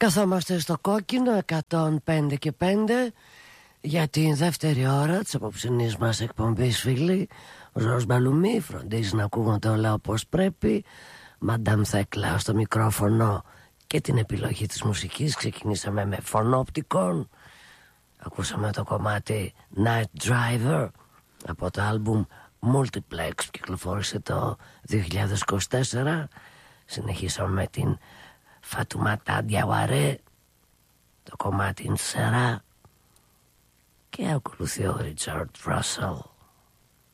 Καθόμαστε στο κόκκινο 105 και 5 για την δεύτερη ώρα της απόψινής μας εκπομπής, φίλοι. Ο Ζόρος Μπαλουμί φροντίζει να ακούγονται όλα όπως πρέπει. Μαντάμ Θέκλα στο μικρόφωνο και την επιλογή της μουσικής. Ξεκινήσαμε με φωνόπτικον. Ακούσαμε το κομμάτι Night Driver από το άλμπουμ Multiplex που κυκλοφόρησε το 2024. Συνεχίσαμε με την Φατουμάτα Διαουαρέ, το κομμάτι Σερά, και ακολουθεί ο Ρίτσαρντ Ράσελ